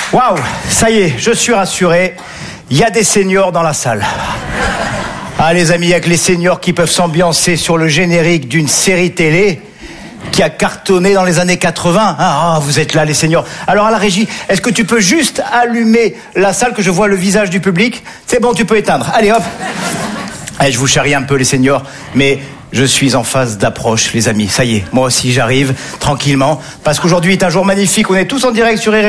Waouh, ça y est, je suis rassuré. Il y a des seniors dans la salle. Ah les amis, il y a que les seniors qui peuvent s'ambiancer sur le générique d'une série télé qui a cartonné dans les années 80. Ah, vous êtes là les seniors. Alors à la régie, est-ce que tu peux juste allumer la salle que je vois le visage du public? C'est bon, tu peux éteindre. Allez hop. Allez, je vous charrie un peu les seniors, mais je suis en phase d'approche les amis. Ça y est, moi aussi j'arrive tranquillement parce qu'aujourd'hui est un jour magnifique. On est tous en direct sur